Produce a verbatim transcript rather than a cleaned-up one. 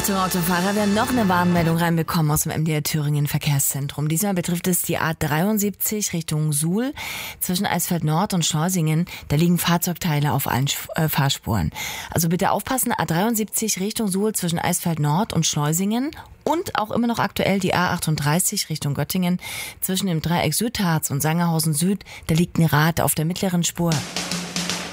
Achtung Autofahrer, wir haben noch eine Warnmeldung reinbekommen aus dem M D R Thüringen Verkehrszentrum. Diesmal betrifft es die A dreiundsiebzig Richtung Suhl zwischen Eisfeld Nord und Schleusingen. Da liegen Fahrzeugteile auf allen äh, Fahrspuren. Also bitte aufpassen, A dreiundsiebzig Richtung Suhl zwischen Eisfeld Nord und Schleusingen. Und auch immer noch aktuell die A achtunddreißig Richtung Göttingen zwischen dem Dreieck Südharz und Sangerhausen Süd. Da liegt ein Rad auf der mittleren Spur.